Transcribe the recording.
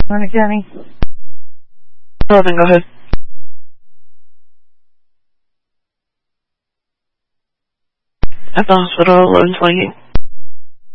Morning, County. Go ahead. At the hospital, 1128.